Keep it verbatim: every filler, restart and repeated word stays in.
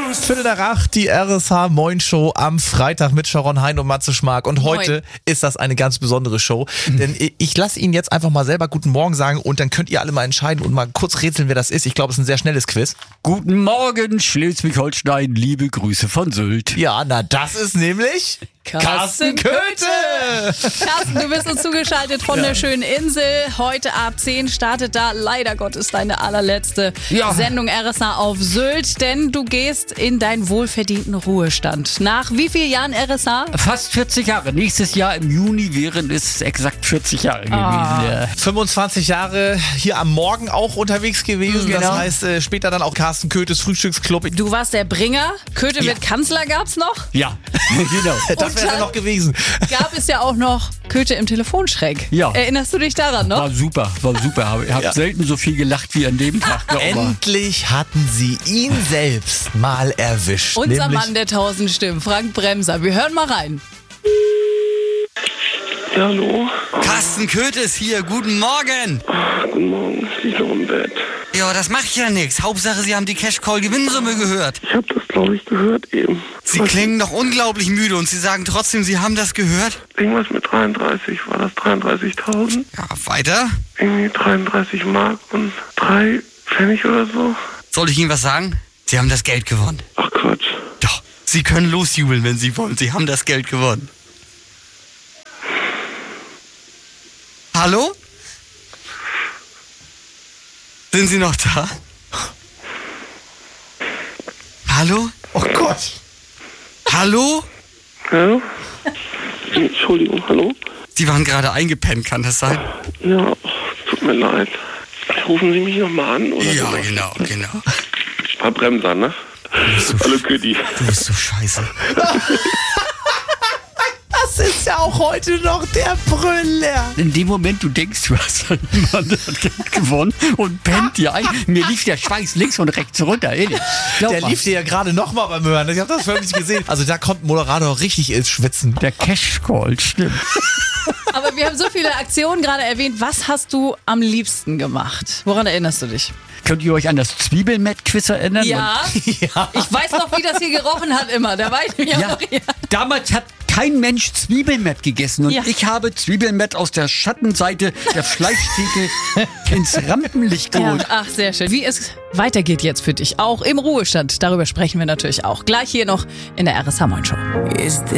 Viertel nach acht, die R S H Moin Show am Freitag mit Sharon Hein und Matze Schmark. Und heute Moin. Ist das eine ganz besondere Show, denn ich lasse Ihnen jetzt einfach mal selber Guten Morgen sagen und dann könnt ihr alle mal entscheiden und mal kurz rätseln, wer das ist. Ich glaube, es ist ein sehr schnelles Quiz. Guten Morgen, Schleswig-Holstein, liebe Grüße von Sylt. Ja, na das ist nämlich... Carsten Köthe! Carsten, du bist uns zugeschaltet von ja. der schönen Insel. Heute ab zehn startet da leider Gottes deine allerletzte ja. Sendung R S H auf Sylt, denn du gehst in deinen wohlverdienten Ruhestand. Nach wie vielen Jahren R S H? Fast vierzig Jahre. Nächstes Jahr im Juni wären es exakt vierzig Jahre gewesen. Ah. Ja. fünfundzwanzig Jahre hier am Morgen auch unterwegs gewesen. Genau. Das heißt, äh, später dann auch Carsten Köthes Frühstücksclub. Du warst der Bringer. Köthe ja. wird Kanzler gab's noch? Ja, genau. Das wäre dann noch gewesen. Gab es ja auch noch Köthe im Telefonschreck. Ja. Erinnerst du dich daran noch? War super, war super. Ich habe ja. selten so viel gelacht wie an dem Tag. Endlich hatten sie ihn selbst mal erwischt. Unser Nämlich Mann der tausend Stimmen, Frank Bremser. Wir hören mal rein. Ja, hallo. Carsten Köthe ist hier, guten Morgen. Ach, guten Morgen, ich liege noch im Bett. Ja, das macht ja nichts. Hauptsache, Sie haben die Cash-Call-Gewinnsumme gehört. Ich habe das, glaube ich, gehört eben. Sie Was? klingen noch unglaublich müde und Sie sagen trotzdem, Sie haben das gehört? Irgendwas mit dreiunddreißig, war das dreiunddreißigtausend? Ja, weiter? Irgendwie dreiunddreißig Mark und drei Pfennig oder so. Soll ich Ihnen was sagen? Sie haben das Geld gewonnen. Ach Quatsch. Doch, Sie können losjubeln, wenn Sie wollen. Sie haben das Geld gewonnen. Hallo? Sind Sie noch da? Hallo? Oh Gott. Hallo? Ja? Entschuldigung, hallo? Sie waren gerade eingepennt, kann das sein? Ja, tut mir leid. Rufen Sie mich nochmal an, oder? Ja, sowas? genau, genau. Herr Bremser, ne? So hallo, Kütti. Du bist so scheiße. Das ist ja auch heute noch der Brüller. In dem Moment, du denkst, du hast einen Mann, der hat Geld gewonnen und pennt dir ein. Mir lief der Schweiß links und rechts runter. Ehrlich. Der lief dir ja gerade nochmal beim Hören. Ich habe das völlig gesehen. Also da kommt ein Moderator richtig ins Schwitzen. Der Cash-Call, stimmt. Aber wir haben so viele Aktionen gerade erwähnt. Was hast du am liebsten gemacht? Woran erinnerst du dich? Könnt ihr euch an das Zwiebelmett-Quiz erinnern? Ja. Ja. Ich weiß noch, wie das hier gerochen hat immer. Da war ich mich ja. Ja, noch hier. damals hat kein Mensch Zwiebelmett gegessen und Ja. ich habe Zwiebelmett aus der Schattenseite der Fleischtheke ins Rampenlicht Ja. geholt. Ach, sehr schön. Wie es weitergeht jetzt für dich, auch im Ruhestand. Darüber sprechen wir natürlich auch. Gleich hier noch in der R S H Moin Show. Ist